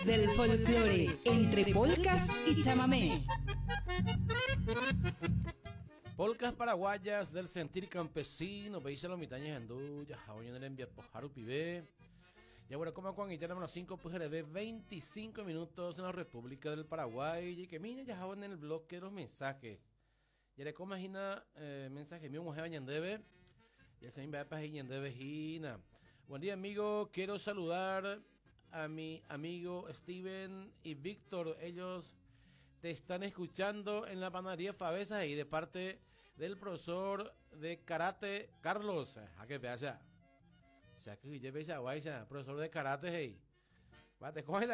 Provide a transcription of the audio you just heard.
Del folclore, entre polcas y chamamé. Polcas paraguayas del sentir campesino, veis los mitañas andú, ya jaboño en el envía pojaru pibe. Y ahora como con italiano los 5 pues de 25 minutos en la República del Paraguay y que mira ya jabón en el bloque de los mensajes. Ya le imagina mensaje mío mujer bañandebe. Ya se me va para bañandebe hina. Buen día amigo, quiero saludar a mi amigo Steven y Víctor, ellos te están escuchando en la panadería Fabesa y de parte del profesor de karate Carlos. ¿A qué pasa? O sea que yo veis a profesor de karate, hey. Bate, coge